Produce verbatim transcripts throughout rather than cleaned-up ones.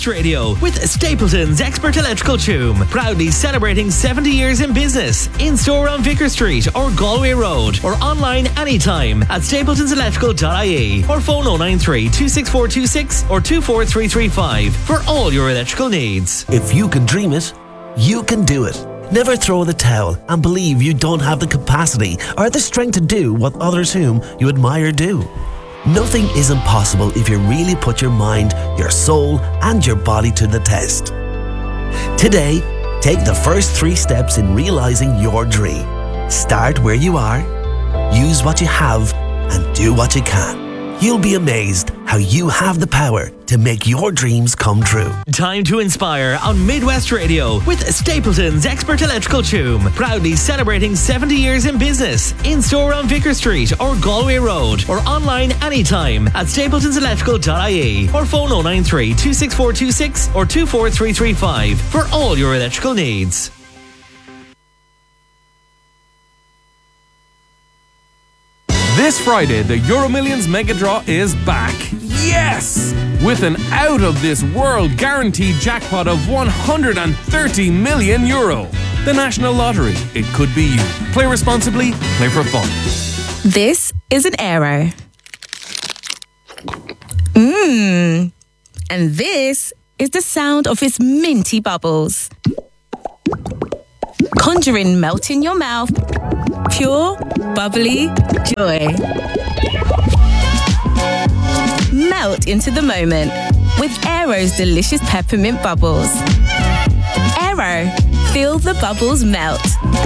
Midwest Radio with Stapleton's Expert Electrical Choom. Proudly celebrating seventy years in business. In store on Vicar Street or Galway Road, or online anytime at stapletons electrical dot I E, or phone oh nine three, two six four two six or two four three three five for all your electrical needs. If you can dream it, you can do it. Never throw in the towel and believe you don't have the capacity or the strength to do what others whom you admire do. Nothing is impossible if you really put your mind, your soul, and your body to the test. Today, take the first three steps in realizing your dream. Start where you are, use what you have, and do what you can. You'll be amazed how you have the power to make your dreams come true. Time to inspire on Midwest Radio with Stapleton's Expert Electrical Choom. Proudly celebrating seventy years in business. In store on Vicar Street or Galway Road, or online anytime at stapletons electrical dot I E, or phone oh nine three, two six four two six or two four three three five for all your electrical needs. This Friday, the EuroMillions Mega Draw is back. Yes! With an out-of-this-world guaranteed jackpot of one hundred thirty million euro. The National Lottery. It could be you. Play responsibly. Play for fun. This is an Aero. Mmm. And this is the sound of its minty bubbles. Conjuring melt in your mouth. Pure, bubbly joy. Melt into the moment with Aero's delicious peppermint bubbles. Aero, feel the bubbles melt.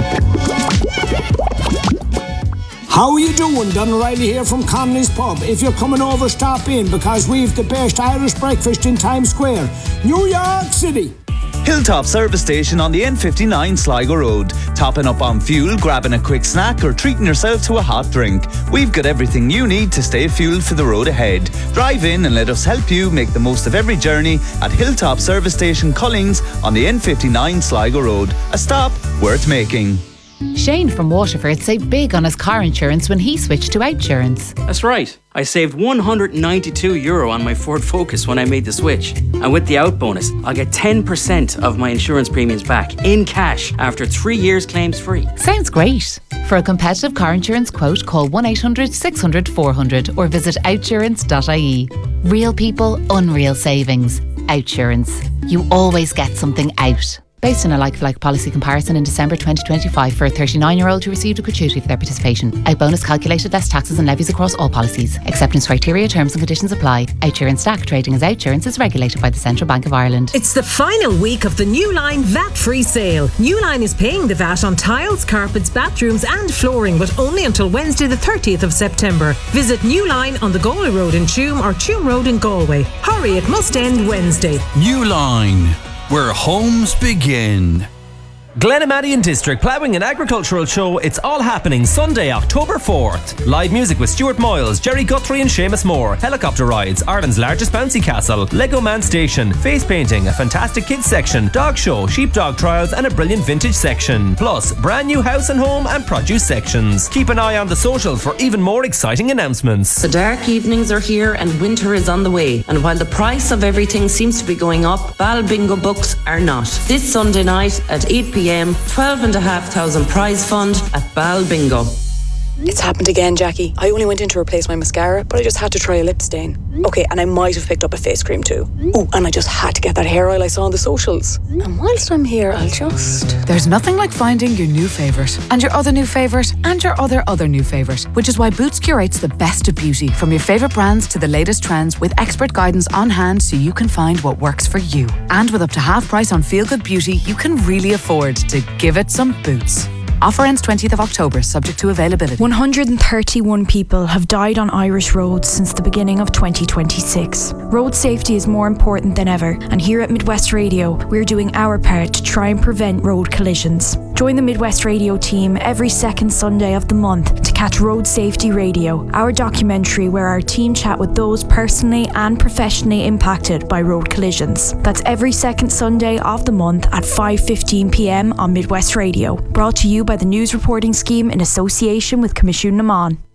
How you doing? Don O'Reilly here from Connolly's Pub. If you're coming over, stop in because we've the best Irish breakfast in Times Square, New York City. Hilltop Service Station on the N fifty-nine Sligo Road. Topping up on fuel, grabbing a quick snack or treating yourself to a hot drink. We've got everything you need to stay fueled for the road ahead. Drive in and let us help you make the most of every journey at Hilltop Service Station Cullings on the N fifty-nine Sligo Road. A stop worth making. Shane from Waterford saved big on his car insurance when he switched to Outsurance. That's right. I saved one hundred ninety-two euro on my Ford Focus when I made the switch. And with the out bonus, I'll get ten percent of my insurance premiums back in cash after three years claims free. Sounds great. For a competitive car insurance quote, call one eight hundred six hundred four hundred or visit outsurance dot I E. Real people, unreal savings. Outsurance. You always get something out. Based on a like-for-like policy comparison in December twenty twenty-five for a thirty-nine-year-old who received a gratuity for their participation. Out bonus calculated less taxes and levies across all policies. Acceptance criteria, terms and conditions apply. Outsurance Stack trading as Outsurance is regulated by the Central Bank of Ireland. It's the final week of the New Line V A T-free sale. New Line is paying the V A T on tiles, carpets, bathrooms and flooring, but only until Wednesday the thirtieth of September. Visit New Line on the Galway Road in Tuam or Tuam Road in Galway. Hurry, it must end Wednesday. New Line, where homes begin. Glenamadian District Ploughing and Agricultural Show. It's all happening Sunday, October fourth. Live music with Stuart Moyles, Jerry Guthrie and Seamus Moore. Helicopter rides, Ireland's largest bouncy castle, Lego Man Station, face painting, a fantastic kids section, dog show, sheepdog trials and a brilliant vintage section. Plus, brand new house and home and produce sections. Keep an eye on the socials for even more exciting announcements. The dark evenings are here and winter is on the way. And while the price of everything seems to be going up, Bal Bingo books are not. This Sunday night at eight p.m, twelve and a half thousand prize fund at Bal Bingo. It's happened again, Jackie. I only went in to replace my mascara, but I just had to try a lip stain. Okay, and I might have picked up a face cream too. Oh, and I just had to get that hair oil I saw on the socials. And whilst I'm here, I'll just... There's nothing like finding your new favourite, and your other new favourite, and your other other new favourite, which is why Boots curates the best of beauty, from your favourite brands to the latest trends, with expert guidance on hand so you can find what works for you. And with up to half price on Feel Good Beauty, you can really afford to give it some Boots. Offer ends twentieth of October, subject to availability. one hundred thirty-one people have died on Irish roads since the beginning of twenty twenty-six. Road safety is more important than ever, and here at Midwest Radio, we're doing our part to try and prevent road collisions. Join the Midwest Radio team every second Sunday of the month to catch Road Safety Radio, our documentary where our team chat with those personally and professionally impacted by road collisions. That's every second Sunday of the month at five fifteen p.m. on Midwest Radio. Brought to you by the News Reporting Scheme in association with Commission Naman.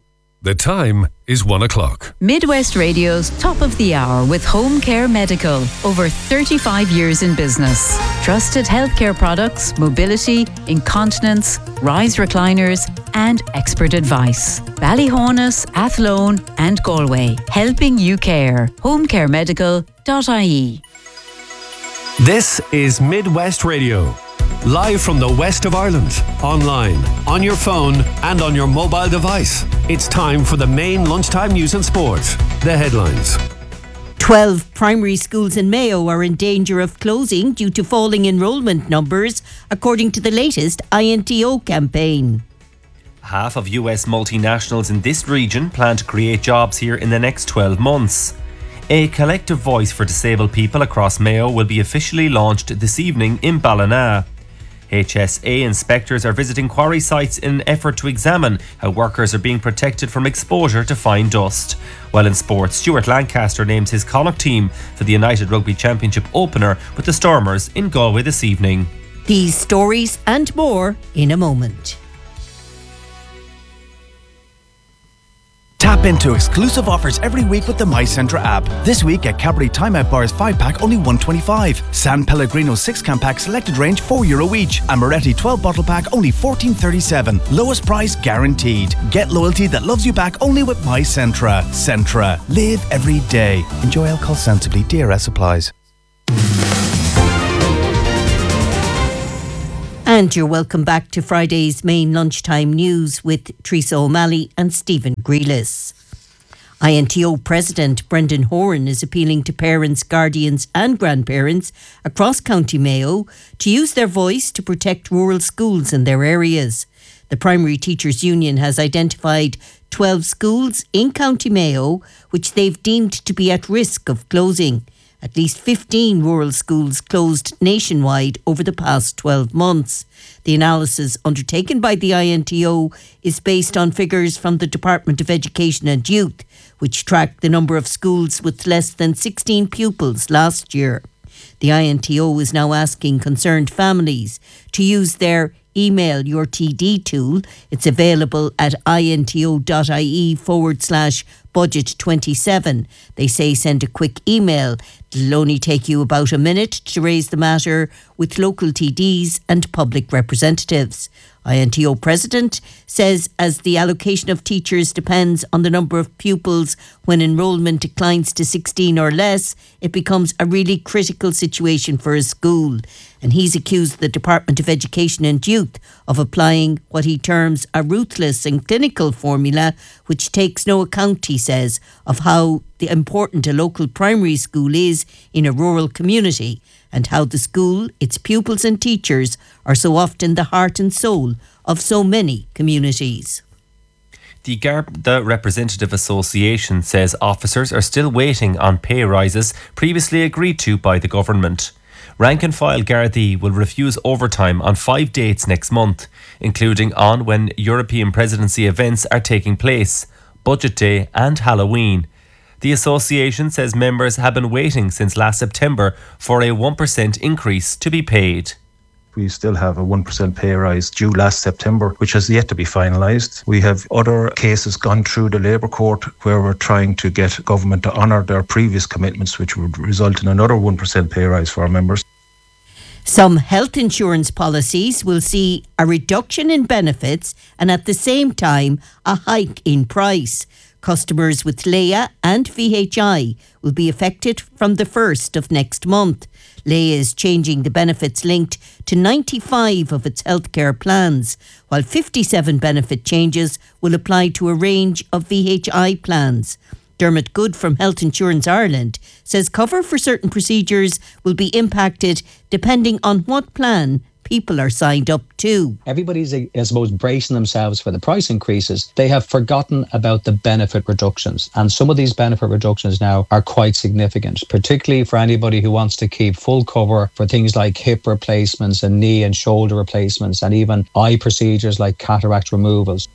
The time is one o'clock. Midwest Radio's Top of the Hour with Home Care Medical. Over thirty-five years in business. Trusted healthcare products, mobility, incontinence, rise recliners and expert advice. Ballyhonus, Athlone and Galway. Helping you care. home care medical dot I E. This is Midwest Radio. Live from the west of Ireland, online, on your phone and on your mobile device. It's time for the main lunchtime news and sport. The headlines. twelve primary schools in Mayo are in danger of closing due to falling enrolment numbers, according to the latest I N T O campaign. Half of U S multinationals in this region plan to create jobs here in the next twelve months. A collective voice for disabled people across Mayo will be officially launched this evening in Ballina. H S A inspectors are visiting quarry sites in an effort to examine how workers are being protected from exposure to fine dust. While in sports, Stuart Lancaster names his Connacht team for the United Rugby Championship opener with the Stormers in Galway this evening. These stories and more in a moment. Tap into exclusive offers every week with the MyCentra app. This week at Cadbury Timeout Bars five pack only one twenty-five. San Pellegrino six can pack selected range four euro each. And Moretti twelve bottle pack only fourteen thirty-seven. Lowest price guaranteed. Get loyalty that loves you back only with MyCentra. Centra. Live every day. Enjoy alcohol sensibly. D R S applies. And you're welcome back to Friday's main lunchtime news with Teresa O'Malley and Stephen Grealis. I N T O President Brendan Horan is appealing to parents, guardians and grandparents across County Mayo to use their voice to protect rural schools in their areas. The Primary Teachers Union has identified twelve schools in County Mayo which they've deemed to be at risk of closing. At least fifteen rural schools closed nationwide over the past twelve months. The analysis undertaken by the I N T O is based on figures from the Department of Education and Youth, which tracked the number of schools with less than sixteen pupils last year. The I N T O is now asking concerned families to use their Email Your T D tool. It's available at into.ie forward slash budget 27. They say send a quick email. It'll only take you about a minute to raise the matter with local T Ds and public representatives. I N T O President says as the allocation of teachers depends on the number of pupils, when enrolment declines to sixteen or less, it becomes a really critical situation for a school. And he's accused the Department of Education and Youth of applying what he terms a ruthless and clinical formula which takes no account, he says, of how the important a local primary school is in a rural community, and how the school, its pupils and teachers are so often the heart and soul of so many communities. The Garda Representative Association says officers are still waiting on pay rises previously agreed to by the government. Rank and file Gardaí will refuse overtime on five dates next month, including on when European presidency events are taking place, Budget Day and Halloween. The association says members have been waiting since last September for a one percent increase to be paid. We still have a one percent pay rise due last September, which has yet to be finalised. We have other cases gone through the Labour Court where we're trying to get government to honour their previous commitments, which would result in another one percent pay rise for our members. Some health insurance policies will see a reduction in benefits and at the same time a hike in price. Customers with Leia and V H I will be affected from the first of next month. Leia is changing the benefits linked to ninety-five of its healthcare plans, while fifty-seven benefit changes will apply to a range of V H I plans. Dermot Good from Health Insurance Ireland says cover for certain procedures will be impacted depending on what plan people are signed up to. Everybody's, I suppose, bracing themselves for the price increases. They have forgotten about the benefit reductions. And some of these benefit reductions now are quite significant, particularly for anybody who wants to keep full cover for things like hip replacements and knee and shoulder replacements and even eye procedures like cataract removals.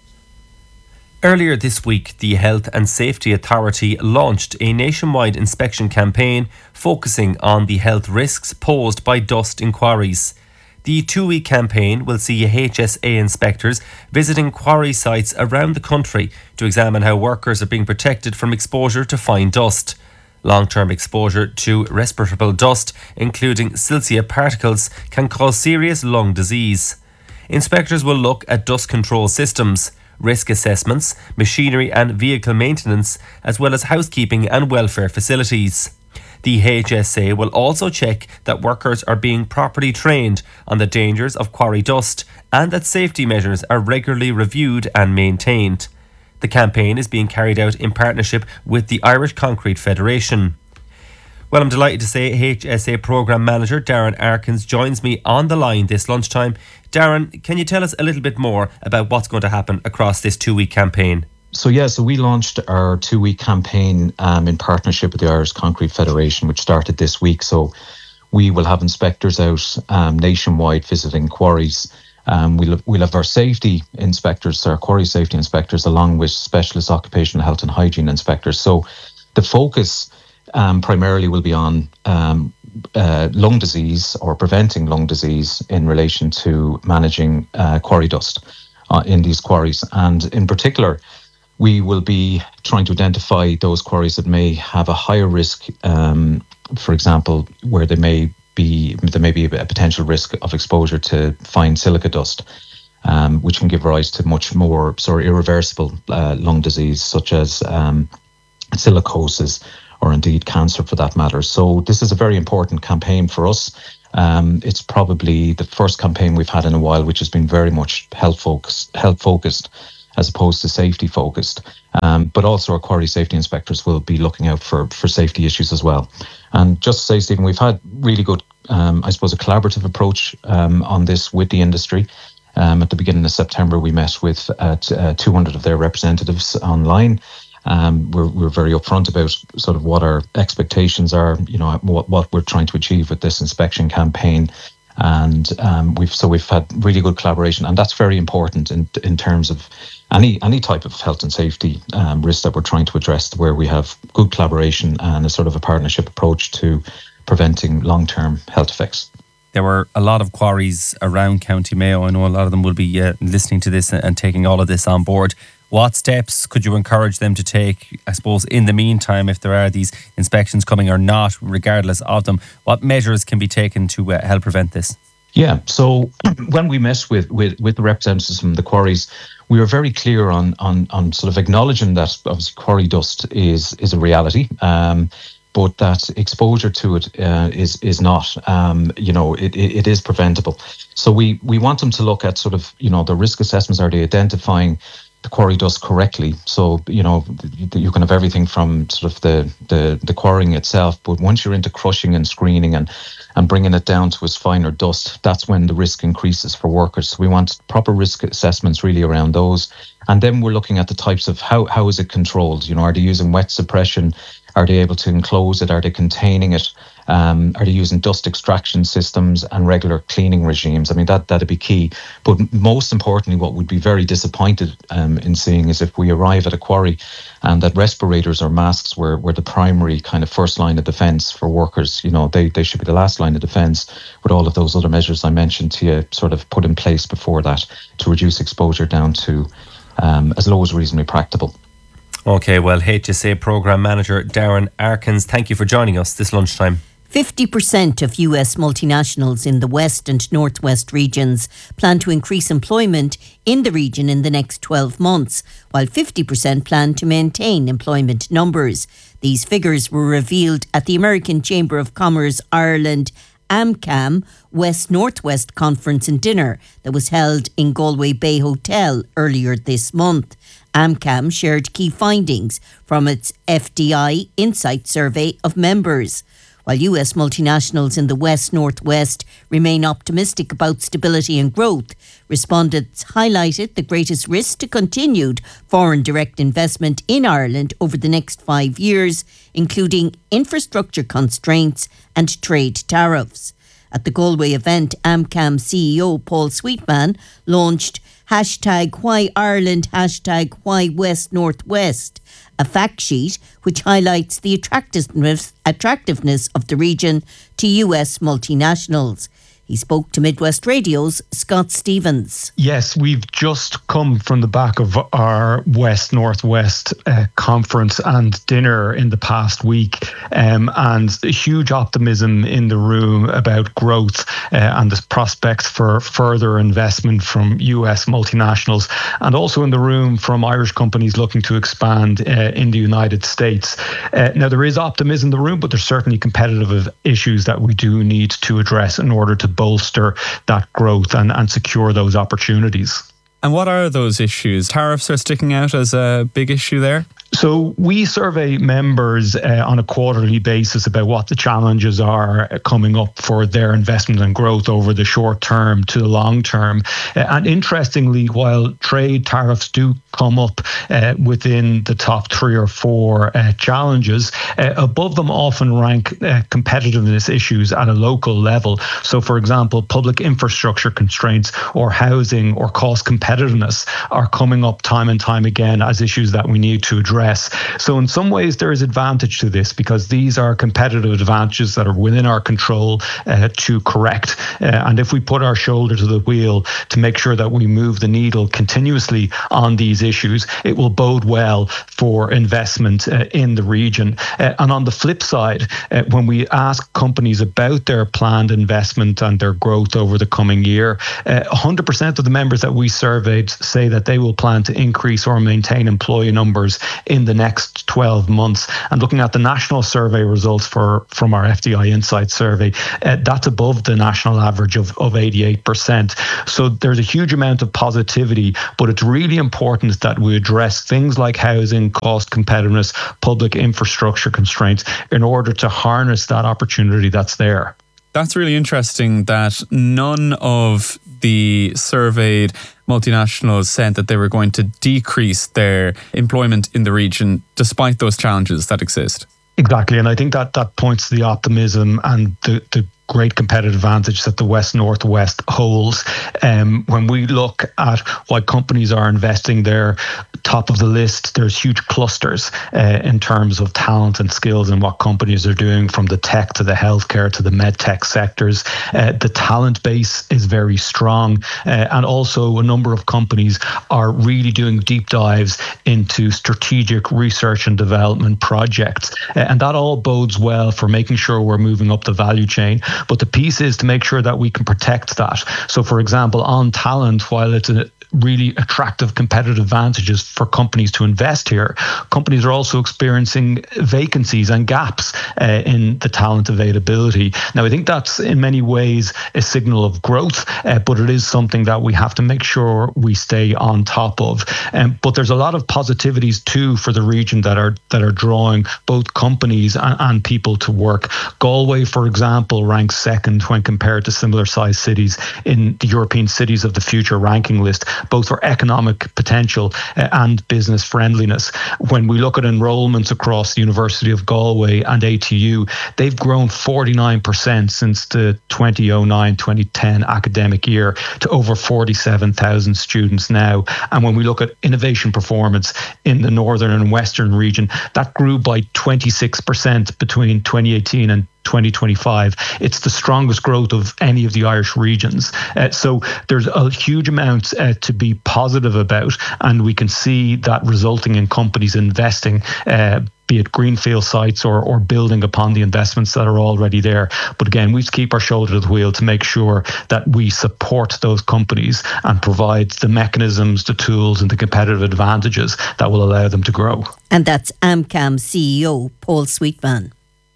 Earlier this week, the Health and Safety Authority launched a nationwide inspection campaign focusing on the health risks posed by dust in quarries. The two-week campaign will see H S A inspectors visiting quarry sites around the country to examine how workers are being protected from exposure to fine dust. Long-term exposure to respirable dust, including silicate particles, can cause serious lung disease. Inspectors will look at dust control systems, risk assessments, machinery and vehicle maintenance, as well as housekeeping and welfare facilities. The H S A will also check that workers are being properly trained on the dangers of quarry dust and that safety measures are regularly reviewed and maintained. The campaign is being carried out in partnership with the Irish Concrete Federation. Well, I'm delighted to say H S A Programme Manager Darren Arkins joins me on the line this lunchtime. Darren, can you tell us a little bit more about what's going to happen across this two-week campaign? So yeah, so we launched our two-week campaign um, in partnership with the Irish Concrete Federation, which started this week. So we will have inspectors out um, nationwide visiting quarries. Um, we'll, we'll have our safety inspectors, our quarry safety inspectors, along with specialist occupational health and hygiene inspectors. So the focus um, primarily will be on um, uh, lung disease or preventing lung disease in relation to managing uh, quarry dust uh, in these quarries. And in particular, we will be trying to identify those quarries that may have a higher risk, um, for example, where they may be there may be a potential risk of exposure to fine silica dust, um, which can give rise to much more sort of irreversible uh, lung disease, such as um, silicosis or indeed cancer for that matter. So this is a very important campaign for us. Um, it's probably the first campaign we've had in a while, which has been very much health focused, health focused, as opposed to safety focused. Um, but also our quarry safety inspectors will be looking out for, for safety issues as well. And just to say, Stephen, we've had really good, um, I suppose, a collaborative approach um, on this with the industry. Um, at the beginning of September, we met with uh, t- uh, two hundred of their representatives online. Um, we're, we're very upfront about sort of what our expectations are, you know, what, what we're trying to achieve with this inspection campaign. And um, we've so we've had really good collaboration, and that's very important in in terms of any any type of health and safety um, risk that we're trying to address, where we have good collaboration and a sort of a partnership approach to preventing long-term health effects. There were a lot of quarries around County Mayo. I know a lot of them will be uh, listening to this and taking all of this on board. What steps could you encourage them to take, I suppose, in the meantime, if there are these inspections coming or not, regardless of them? What measures can be taken to uh, help prevent this? Yeah, so when we met with, with, with the representatives from the quarries, we were very clear on on on sort of acknowledging that obviously quarry dust is is a reality, um, but that exposure to it uh, is is not. Um, you know, it, it it is preventable. So we we want them to look at sort of, you know, the risk assessments. Are they identifying the quarry dust correctly? So, you know, you can have everything from sort of the, the, the quarrying itself, but once you're into crushing and screening and, and bringing it down to its finer dust, that's when the risk increases for workers. So we want proper risk assessments really around those. And then we're looking at the types of how, how is it controlled? You know, are they using wet suppression? Are they able to enclose it? Are they containing it? Um, are they using dust extraction systems and regular cleaning regimes? I mean, that, that'd be key. But most importantly, what we'd be very disappointed um, in seeing is if we arrive at a quarry and that respirators or masks were, were the primary kind of first line of defence for workers. You know, they, they should be the last line of defence with all of those other measures I mentioned to you sort of put in place before that to reduce exposure down to um, as low as reasonably practicable. Okay, well, H S A Programme Manager Darren Arkins, thank you for joining us this lunchtime. fifty percent of U S multinationals in the West and Northwest regions plan to increase employment in the region in the next twelve months, while fifty percent plan to maintain employment numbers. These figures were revealed at the American Chamber of Commerce Ireland AmCam West Northwest Conference and Dinner that was held in Galway Bay Hotel earlier this month. AmCam shared key findings from its F D I Insight Survey of members. While U S multinationals in the West Northwest remain optimistic about stability and growth, respondents highlighted the greatest risk to continued foreign direct investment in Ireland over the next five years, including infrastructure constraints and trade tariffs. At the Galway event, AmCam C E O Paul Sweetman launched hashtag Why Ireland, hashtag Why West Northwest, a fact sheet which highlights the attractiveness, attractiveness of the region to U S multinationals. He spoke to Midwest Radio's Scott Stevens. Yes, we've just come from the back of our West Northwest uh, conference and dinner in the past week, um, and a huge optimism in the room about growth uh, and the prospects for further investment from U S multinationals, and also in the room from Irish companies looking to expand uh, in the United States. Uh, now, there is optimism in the room, but there's certainly competitive issues that we do need to address in order to bolster that growth and, and secure those opportunities. And what are those issues? Tariffs are sticking out as a big issue there? So we survey members uh, on a quarterly basis about what the challenges are coming up for their investment and growth over the short term to the long term. Uh, and interestingly, while trade tariffs do come up uh, within the top three or four uh, challenges, uh, above them often rank uh, competitiveness issues at a local level. So, for example, public infrastructure constraints or housing or cost competitiveness are coming up time and time again as issues that we need to address. So in some ways there is advantage to this because these are competitive advantages that are within our control uh, to correct. Uh, and if we put our shoulder to the wheel to make sure that we move the needle continuously on these issues, it will bode well for investment uh, in the region. Uh, and on the flip side, uh, when we ask companies about their planned investment and their growth over the coming year, uh, one hundred percent of the members that we surveyed say that they will plan to increase or maintain employee numbers in the next twelve months. And looking at the national survey results for from our F D I Insight survey, uh, that's above the national average of, of eighty-eight percent. So there's a huge amount of positivity, but it's really important that we address things like housing, cost competitiveness, public infrastructure constraints in order to harness that opportunity that's there. That's really interesting that none of the surveyed multinationals said that they were going to decrease their employment in the region despite those challenges that exist. Exactly. And I think that that points to the optimism and the, the great competitive advantage that the West Northwest holds. Um, when we look at why companies are investing there, top of the list, there's huge clusters uh, in terms of talent and skills and what companies are doing, from the tech to the healthcare to the med tech sectors. Uh, the talent base is very strong, uh, and also a number of companies are really doing deep dives into strategic research and development projects. Uh, and that all bodes well for making sure we're moving up the value chain. But the piece is to make sure that we can protect that. So, for example, on talent, while it's a really attractive competitive advantages for companies to invest here, companies are also experiencing vacancies and gaps uh, in the talent availability. Now, I think that's in many ways a signal of growth, uh, but it is something that we have to make sure we stay on top of. Um, but there's a lot of positivities too for the region that are that are drawing both companies and, and people to work. Galway, for example, ranks second when compared to similar sized cities in the European Cities of the Future ranking list, both for economic potential uh, and business friendliness. When we look at enrolments across the University of Galway and A T U, they've grown forty-nine percent since the twenty oh nine twenty ten academic year to over forty-seven thousand students now. And when we look at innovation performance in the northern and western region, that grew by twenty-six percent between twenty eighteen and twenty twenty-five. It's the strongest growth of any of the Irish regions. Uh, so there's a huge amount uh, to be positive about, and we can see that resulting in companies investing, uh, be it greenfield sites or, or building upon the investments that are already there. But again, we have to keep our shoulder to the wheel to make sure that we support those companies and provide the mechanisms, the tools and the competitive advantages that will allow them to grow. And that's AmCam C E O Paul Sweetman.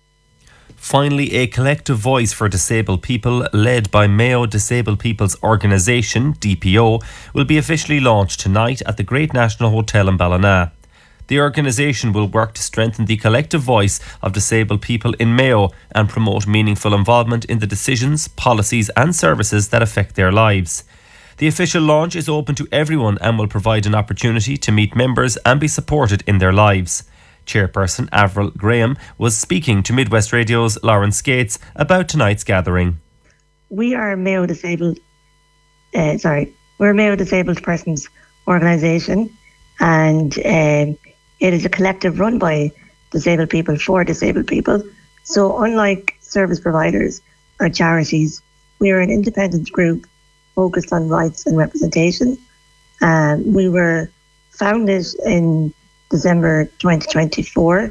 Finally, a collective voice for disabled people led by Mayo Disabled People's Organisation, D P O, will be officially launched tonight at the Great National Hotel in Ballina. The organisation will work to strengthen the collective voice of disabled people in Mayo and promote meaningful involvement in the decisions, policies and services that affect their lives. The official launch is open to everyone and will provide an opportunity to meet members and be supported in their lives. Chairperson Avril Graham was speaking to Midwest Radio's Lauren Skates about tonight's gathering. We are a Mayo Disabled, uh, sorry, we're a Mayo Disabled Persons Organisation, and um, it is a collective run by disabled people for disabled people. So unlike service providers or charities, we are an independent group focused on rights and representation. Um, we were founded in December twenty twenty-four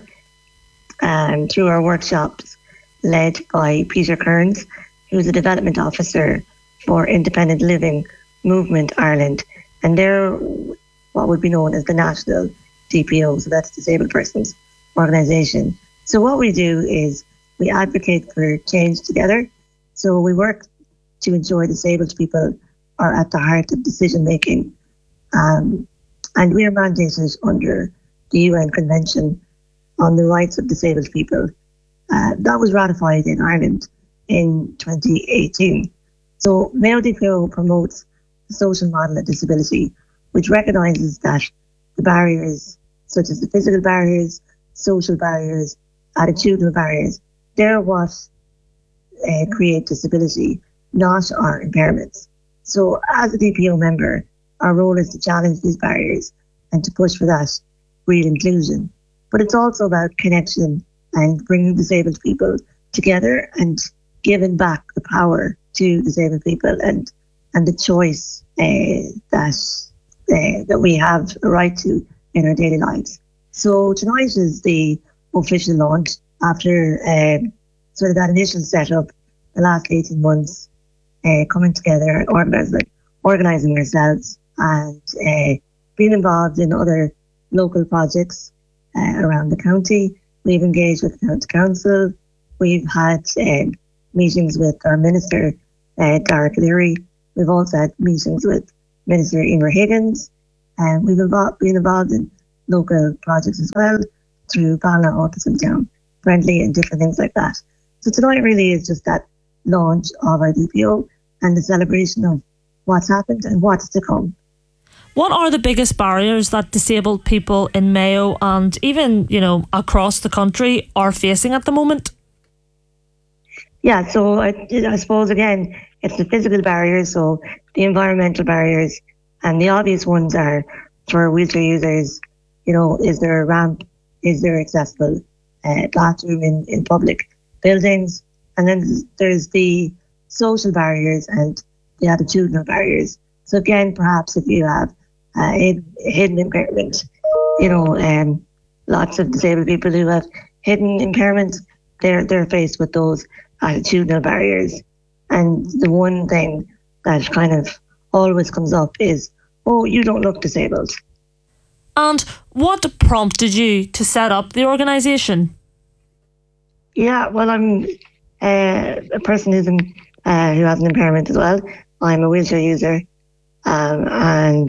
um, through our workshops led by Peter Kearns, who is a development officer for Independent Living Movement Ireland. And they're what would be known as the National D P O, so that's Disabled Persons Organisation. So what we do is we advocate for change together. So we work to ensure disabled people are at the heart of decision making. Um, and we are mandated under the U N Convention on the Rights of Disabled People. Uh, that was ratified in Ireland in twenty eighteen. So Mayo D P O promotes the social model of disability, which recognises that the barriers, such as the physical barriers, social barriers, attitudinal barriers, they're what uh, create disability, not our impairments. So as a D P O member, our role is to challenge these barriers and to push for that real inclusion. But it's also about connection and bringing disabled people together and giving back the power to disabled people and and the choice uh, that uh, that we have a right to in our daily lives. So tonight is the official launch after uh, sort of that initial setup, the last eighteen months, uh, coming together and organising, organising ourselves and uh, being involved in other local projects uh, around the county. We've engaged with the county council. We've had uh, meetings with our minister, uh, Derek Leary. We've also had meetings with Minister Emer Higgins. And we've involved, been involved in local projects as well through Bala Autism Town Friendly and different things like that. So tonight really is just that launch of our D P O and the celebration of what's happened and what's to come. What are the biggest barriers that disabled people in Mayo and even, you know, across the country are facing at the moment? Yeah, so I, I suppose, again, it's the physical barriers, so the environmental barriers, and the obvious ones are for wheelchair users, you know, is there a ramp? Is there accessible uh, bathroom in, in public buildings? And then there's the social barriers and the attitudinal barriers. So again, perhaps if you have uh, hidden impairment, you know, um, lots of disabled people who have hidden impairments, they're they're faced with those attitudinal barriers. And the one thing that kind of always comes up is, oh, you don't look disabled. And what prompted you to set up the organisation? Yeah, well, I'm uh, a person who's in, uh, who has an impairment as well. I'm a wheelchair user. Um, and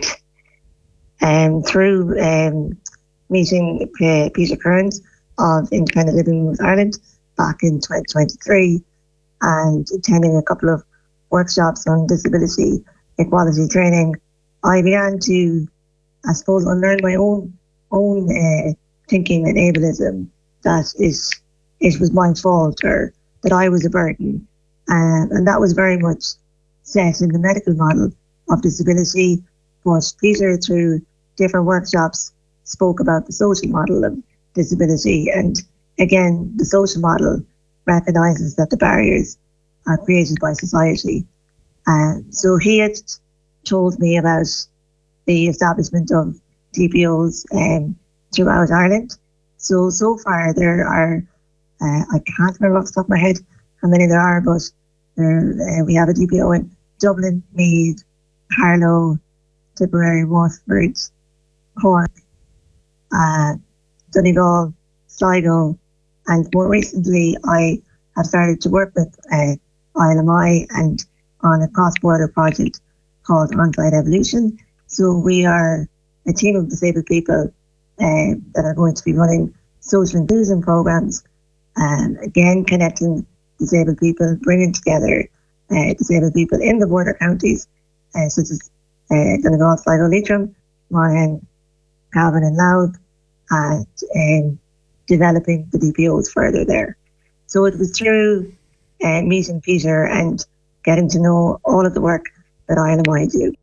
um, through um, meeting uh, Peter Kearns of Independent Living Movement Ireland back in twenty twenty-three and attending a couple of workshops on disability equality training, I began to, I suppose, unlearn my own own uh, thinking and ableism that is, it was my fault or that I was a burden. Um, and that was very much set in the medical model of disability. But Peter, through different workshops, spoke about the social model of disability. And again, the social model recognises that the barriers are created by society. Um, so he had told me about the establishment of D P Os um, throughout Ireland. So, so far there are, uh, I can't remember off the top of my head how many there are, but there, uh, we have a D P O in Dublin, Meath, Harlow, Tipperary, Waterford, Cork, uh, Donegal, Sligo, and more recently I have started to work with uh, I L M I and on a cross-border project called Onsite Evolution. So we are a team of disabled people uh, that are going to be running social inclusion programs, and again connecting disabled people, bringing together uh, disabled people in the border counties, uh, such as uh, Donegal, Sligo, Leitrim, Monaghan, Cavan and Louth, and um, developing the D P Os further there. So it was through uh, meeting Peter and getting to know all of the work that I L M I do.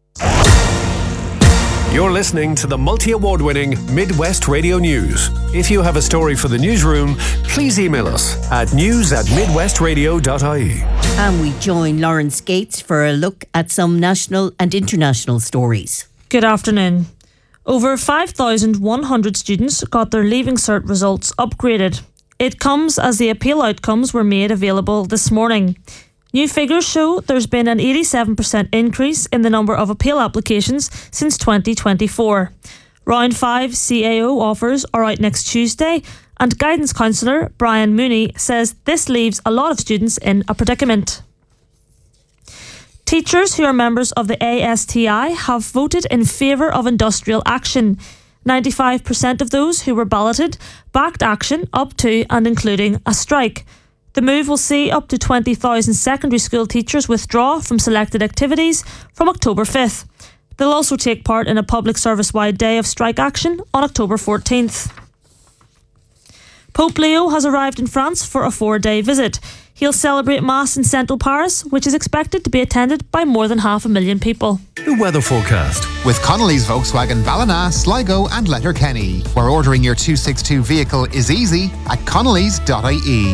You're listening to the multi-award winning Midwest Radio News. If you have a story for the newsroom, please email us at news at midwestradio dot I E. And we join Lawrence Gates for a look at some national and international stories. Good afternoon. Over five thousand one hundred students got their Leaving Cert results upgraded. It comes as the appeal outcomes were made available this morning. New figures show there's been an eighty-seven percent increase in the number of appeal applications since twenty twenty-four. Round five C A O offers are out next Tuesday, and guidance counsellor Brian Mooney says this leaves a lot of students in a predicament. Teachers who are members of the A S T I have voted in favour of industrial action. ninety-five percent of those who were balloted backed action up to and including a strike. The move will see up to twenty thousand secondary school teachers withdraw from selected activities from October fifth. They'll also take part in a public service-wide day of strike action on October fourteenth. Pope Leo has arrived in France for a four-day visit. He'll celebrate Mass in central Paris, which is expected to be attended by more than half a million people. The weather forecast. With Connolly's Volkswagen Ballina, Sligo and Letterkenny, where ordering your two sixty-two vehicle is easy at connellys dot I E.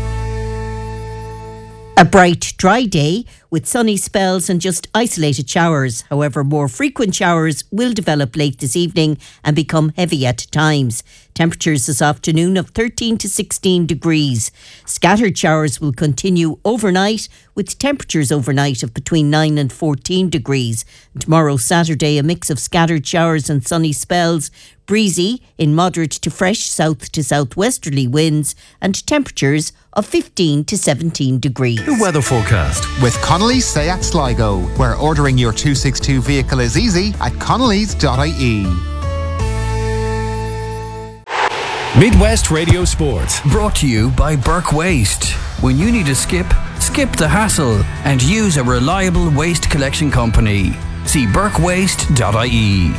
A bright, dry day with sunny spells and just isolated showers. However, more frequent showers will develop late this evening and become heavy at times. Temperatures this afternoon of thirteen to sixteen degrees. Scattered showers will continue overnight with temperatures overnight of between nine and fourteen degrees. Tomorrow, Saturday, a mix of scattered showers and sunny spells. Breezy in moderate to fresh south to southwesterly winds and temperatures of fifteen to seventeen degrees. The weather forecast. With Connolly's Seat Sligo, where ordering your two sixty-two vehicle is easy at connellys dot I E. Midwest Radio Sport. Brought to you by Burke Waste. When you need a skip, skip the hassle and use a reliable waste collection company. See burke waste dot I E.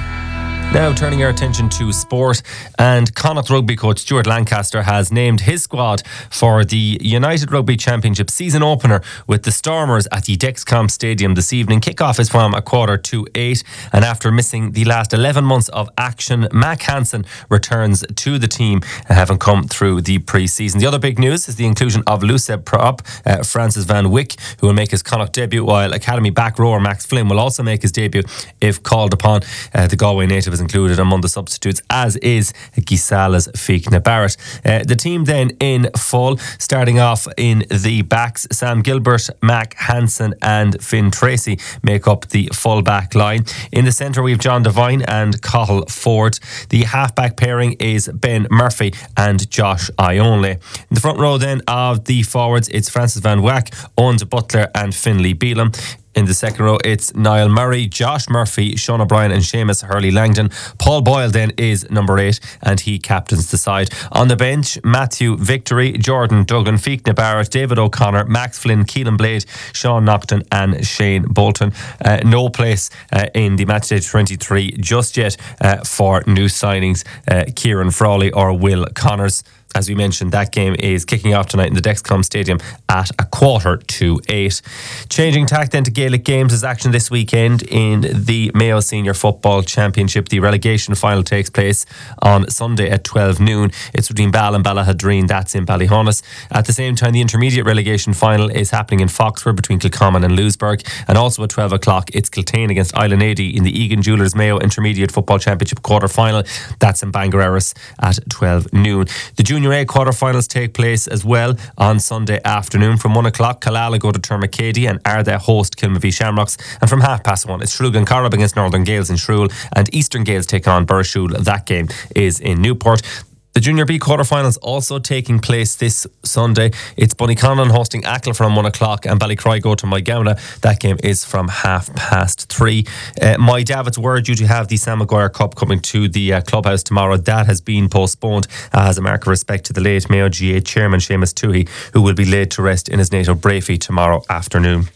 Now turning our attention to sport, and Connacht rugby coach Stuart Lancaster has named his squad for the United Rugby Championship season opener with the Stormers at the Dexcom Stadium this evening. Kickoff is from a quarter to eight, and after missing the last eleven months of action, Mac Hansen returns to the team, having come through the pre-season. The other big news is the inclusion of Luceb prop uh, Francis Van Wyck, who will make his Connacht debut, while Academy back rower Max Flynn will also make his debut if called upon. Uh, the Galway native is included among the substitutes, as is Gisala's Fiachna Barrett. Uh, the team then in full, starting off in the backs, Sam Gilbert, Mac Hansen and Finn Tracy make up the full back line. In the centre we have John Devine and Cathal Ford. The half-back pairing is Ben Murphy and Josh Ionley. In the front row then of the forwards, it's Francis Van Wyck, Owens Butler and Finlay Beelum. In the second row, it's Niall Murray, Josh Murphy, Sean O'Brien and Seamus Hurley-Langdon. Paul Boyle then is number eight and he captains the side. On the bench, Matthew Victory, Jordan Duggan, Fiachna Barrett, David O'Connor, Max Flynn, Keelan Blade, Sean Nocton and Shane Bolton. Uh, no place uh, in the matchday twenty-three just yet uh, for new signings, uh, Kieran Frawley or Will Connors. As we mentioned, that game is kicking off tonight in the Dexcom Stadium at a quarter to eight. Changing tack then to Gaelic games as action this weekend in the Mayo Senior Football Championship. The relegation final takes place on Sunday at twelve noon. It's between Ball and Ballahadreen. That's in Ballyhonus. At the same time, the intermediate relegation final is happening in Foxford between Kilcommon and Lewisburg. And also at twelve o'clock, it's Kiltane against Island Ady in the Egan Jewellers Mayo Intermediate Football Championship quarter final. That's in Bangor at twelve noon. The Junior A quarterfinals take place as well on Sunday afternoon. From one o'clock, Killala go to Termacady and Ardagh host Kilmavie Shamrocks. And from half past one, it's Shrule and Corrib against Northern Gales in Shrule, and Eastern Gales take on Burshule. That game is in Newport. The Junior B quarterfinals also taking place this Sunday. It's Bunnyconnon hosting Ackle from one o'clock and Ballycroy go to Moygownna. That game is from half past three. Uh, My Davids were due to have the Sam Maguire Cup coming to the uh, clubhouse tomorrow. That has been postponed as a mark of respect to the late Mayo G A chairman Seamus Toohey, who will be laid to rest in his native Brafey tomorrow afternoon.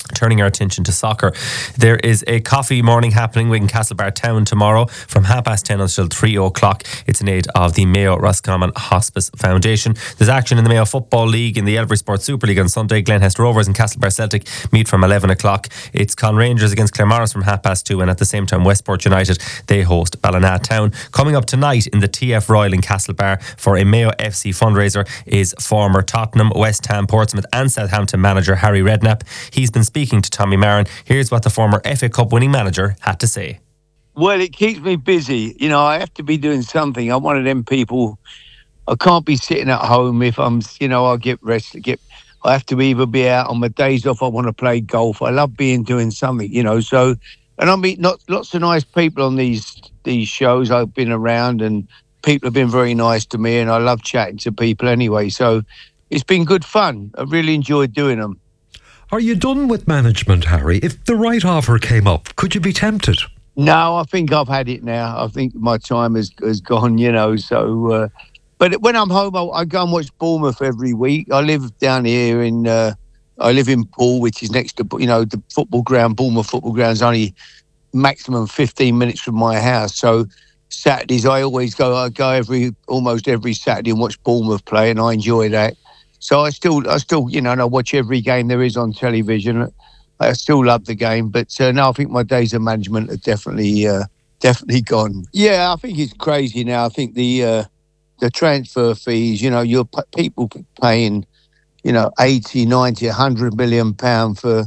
Turning our attention to soccer, there is a coffee morning happening in Castlebar Town tomorrow from half past ten until three o'clock. It's in aid of the Mayo Roscommon Hospice Foundation. There's action in the Mayo Football League in the Elvery Sports Super League on Sunday. Glenhest Rovers and Castlebar Celtic meet from eleven o'clock. It's Con Rangers against Claremorris from half past two, and at the same time Westport United, they host Ballina Town. Coming up tonight in the T F Royal in Castlebar for a Mayo F C fundraiser is former Tottenham, West Ham, Portsmouth and Southampton manager Harry Redknapp. He's been speaking to Tommy Marin. Here's what the former F A Cup winning manager had to say. Well, it keeps me busy. You know, I have to be doing something. I'm one of them people. I can't be sitting at home if I'm, you know, I get rest. Get. I have to either be out on my days off. I want to play golf. I love being doing something, you know. So, and I meet not lots of nice people on these these shows. I've been around, and people have been very nice to me, and I love chatting to people anyway. So, it's been good fun. I really enjoyed doing them. Are you done with management, Harry? If the right offer came up, could you be tempted? No, I think I've had it now. I think my time has, has gone, you know. So, uh, but when I'm home, I, I go and watch Bournemouth every week. I live down here in, uh, I live in Poole, which is next to, you know, the football ground. Bournemouth football ground is only maximum fifteen minutes from my house. So Saturdays, I always go. I go every almost every Saturday and watch Bournemouth play, and I enjoy that. So I still, I still, you know, and I watch every game there is on television. I still love the game, but uh, no, I think my days of management are definitely, uh, definitely gone. Yeah, I think it's crazy now. I think the uh, the transfer fees, you know, you're p- people paying, you know, eighty, ninety, one hundred million pounds for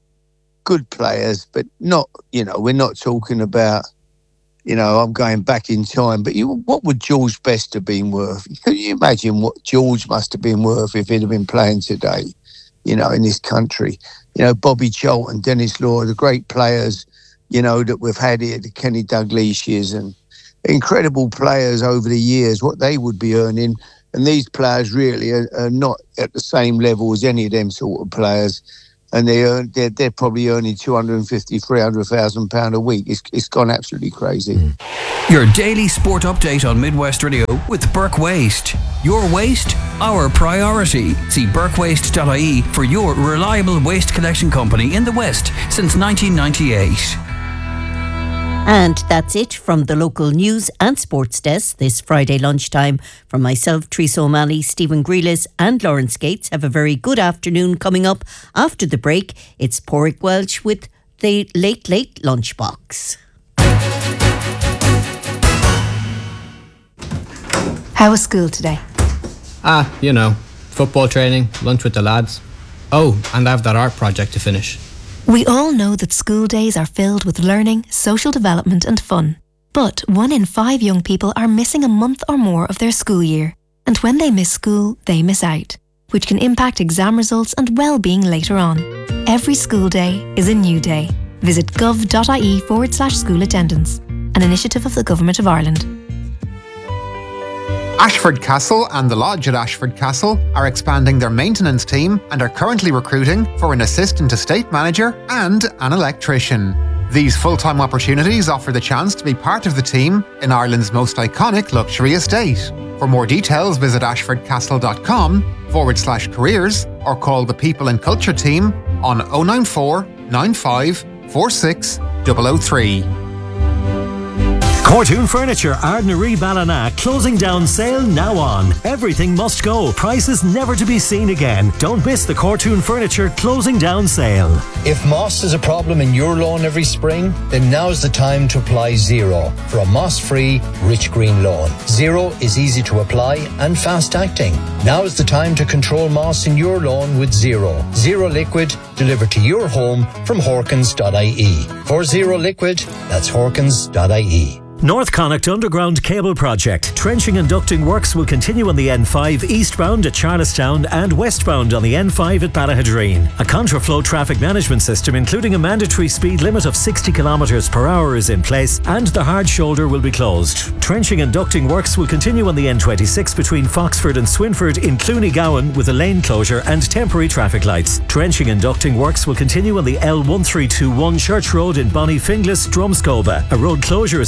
good players, but not, you know, we're not talking about, you know, I'm going back in time, but you, what would George Best have been worth? Can you imagine what George must have been worth if he'd have been playing today, you know, in this country? You know, Bobby Charlton, Dennis Law, the great players, you know, that we've had here, the Kenny Dalglish's and incredible players over the years, what they would be earning. And these players really are, are not at the same level as any of them sort of players. And they earn, they're, they're probably earning two hundred fifty, three hundred thousand pounds a week. It's, it's gone absolutely crazy. Mm. Your daily sport update on Midwest Radio with Burke Waste. Your waste, our priority. See burke waste dot I E for your reliable waste collection company in the West since nineteen ninety-eight. And that's it from the local news and sports desk this Friday lunchtime. From myself, Teresa O'Malley, Stephen Grealis and Lawrence Gates. Have a very good afternoon coming up. After the break, it's Porrick Welch with the Late Late Lunchbox. How was school today? Ah, you know, football training, lunch with the lads. Oh, and I have that art project to finish. We all know that school days are filled with learning, social development and fun. But one in five young people are missing a month or more of their school year. And when they miss school, they miss out, which can impact exam results and well-being later on. Every school day is a new day. Visit gov.ie forward slash school attendance, an initiative of the Government of Ireland. Ashford Castle and the Lodge at Ashford Castle are expanding their maintenance team and are currently recruiting for an assistant estate manager and an electrician. These full-time opportunities offer the chance to be part of the team in Ireland's most iconic luxury estate. For more details, visit ashfordcastle.com forward slash careers or call the People and Culture team on oh nine four, nine five, four six, zero zero three. Cortoon Furniture, Ardnaree Ballina, closing down sale now on. Everything must go. Prices never to be seen again. Don't miss the Cortoon Furniture closing down sale. If moss is a problem in your lawn every spring, then now's the time to apply Zero for a moss-free, rich green lawn. Zero is easy to apply and fast-acting. Now is the time to control moss in your lawn with Zero. Zero Liquid, delivered to your home from Horkins dot I E. For Zero Liquid, that's Horkins dot I E. North Connacht Underground Cable Project. Trenching and ducting works will continue on the N five eastbound at Charlestown and westbound on the N five at Ballahadreen. A contraflow traffic management system including a mandatory speed limit of sixty kilometres per hour is in place and the hard shoulder will be closed. Trenching and ducting works will continue on the N twenty-six between Foxford and Swinford in Clooney Gowan with a lane closure and temporary traffic lights. Trenching and ducting works will continue on the L one three two one Church Road in Bonnie Finglas, Drumscoba. A road closure is in place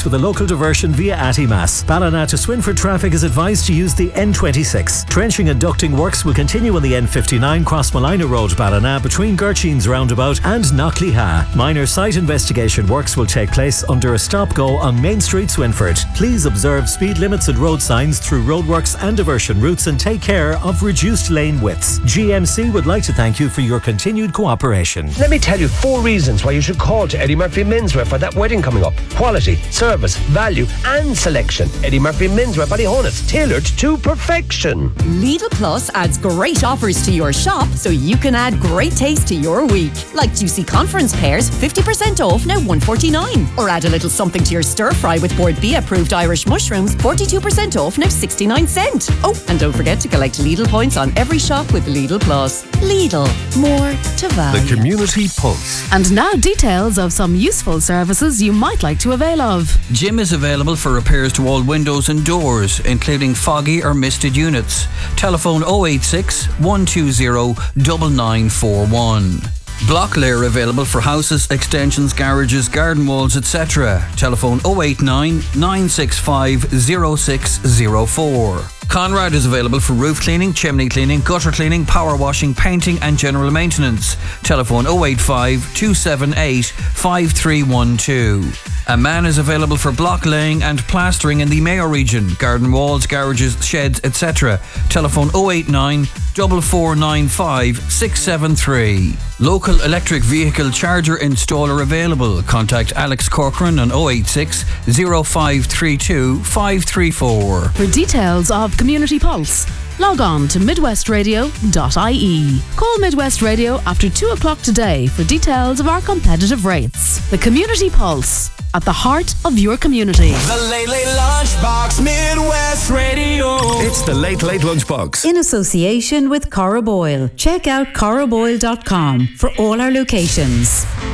with a local diversion via Attimas. Ballina to Swinford traffic is advised to use the N twenty-six. Trenching and ducting works will continue on the N fifty-nine Crossmolina Road, Ballina, between Gertchines Roundabout and Knockleha. Minor site investigation works will take place under a stop-go on Main Street, Swinford. Please observe speed limits and road signs through roadworks and diversion routes and take care of reduced lane widths. G M C would like to thank you for your continued cooperation. Let me tell you four reasons why you should call to Eddie Murphy Menswear for that wedding coming up. Quality, service, value and selection. Eddie Murphy Menswear Ballyhonus, tailored to perfection. Lidl Plus adds great offers to your shop so you can add great taste to your week. Like juicy conference pears, fifty percent off, now one forty-nine. Or add a little something to your stir fry with Board B approved Irish mushrooms, forty-two percent off, now sixty-nine cent. Oh, and don't forget to collect Lidl points on every shop with Lidl Plus. Lidl, more to value. The Community Pulse. And now details of some useful services you might like to avail of. Jim is available for repairs to all windows and doors, including foggy or misted units. Telephone oh eight six, one two zero, nine nine four one. Block layer available for houses, extensions, garages, garden walls, et cetera. Telephone oh eight nine, nine six five, oh six oh four. Conrad is available for roof cleaning, chimney cleaning, gutter cleaning, power washing, painting and general maintenance. Telephone oh eight five, two seven eight, five three one two. A man is available for block laying and plastering in the Mayo region, garden walls, garages, sheds, et cetera. Telephone oh eight nine, four four nine five, six seven three. Local electric vehicle charger installer available. Contact Alex Corcoran on oh eight six, oh five three two, five three four. For details of Community Pulse, log on to midwest radio dot I E. Call Midwest Radio after two o'clock today for details of our competitive rates. The Community Pulse, at the heart of your community. The Late Late Lunchbox, Midwest Radio. It's the Late Late Lunchbox. In association with Cora Boyle. Check out cora boyle dot com for all our locations.